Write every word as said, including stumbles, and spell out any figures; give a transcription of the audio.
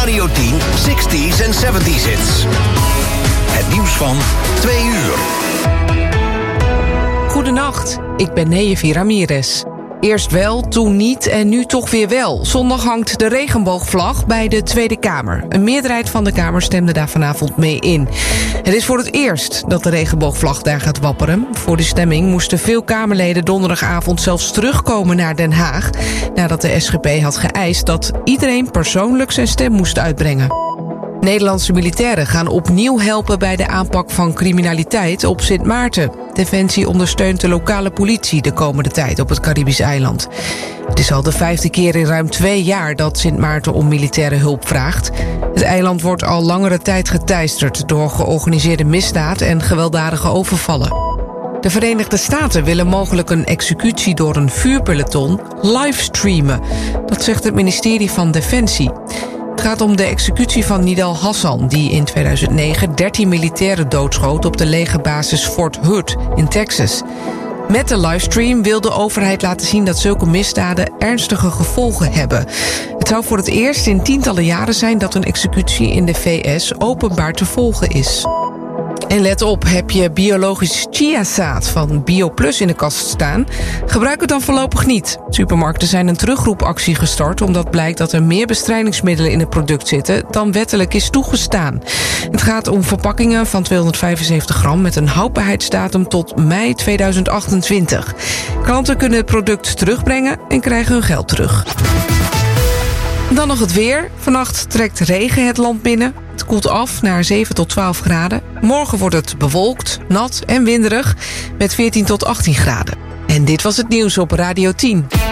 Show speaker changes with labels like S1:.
S1: Radio tien, zestig's en zeventig's hits. Het nieuws van twee uur.
S2: Goedenacht, ik ben Neyevi Ramirez. Eerst wel, toen niet en nu toch weer wel. Zondag hangt de regenboogvlag bij de Tweede Kamer. Een meerderheid van de Kamer stemde daar vanavond mee in. Het is voor het eerst dat de regenboogvlag daar gaat wapperen. Voor de stemming moesten veel Kamerleden donderdagavond zelfs terugkomen naar Den Haag, nadat de S G P had geëist dat iedereen persoonlijk zijn stem moest uitbrengen. Nederlandse militairen gaan opnieuw helpen bij de aanpak van criminaliteit op Sint Maarten. Defensie ondersteunt de lokale politie de komende tijd op het Caribisch eiland. Het is al de vijfde keer in ruim twee jaar dat Sint Maarten om militaire hulp vraagt. Het eiland wordt al langere tijd geteisterd door georganiseerde misdaad en gewelddadige overvallen. De Verenigde Staten willen mogelijk een executie door een vuurpeloton livestreamen. Dat zegt het ministerie van Defensie. Het gaat om de executie van Nidal Hassan, die in tweeduizend negen dertien militairen doodschoot op de legerbasis Fort Hood in Texas. Met de livestream wil de overheid laten zien dat zulke misdaden ernstige gevolgen hebben. Het zou voor het eerst in tientallen jaren zijn dat een executie in de V S openbaar te volgen is. En let op, heb je biologisch chiazaad van BioPlus in de kast staan? Gebruik het dan voorlopig niet. Supermarkten zijn een terugroepactie gestart omdat blijkt dat er meer bestrijdingsmiddelen in het product zitten dan wettelijk is toegestaan. Het gaat om verpakkingen van tweehonderdvijfenzeventig gram met een houdbaarheidsdatum tot mei tweeduizend achtentwintig. Klanten kunnen het product terugbrengen en krijgen hun geld terug. Dan nog het weer. Vannacht trekt regen het land binnen. Het koelt af naar zeven tot twaalf graden. Morgen wordt het bewolkt, nat en winderig met veertien tot achttien graden. En dit was het nieuws op Radio tien.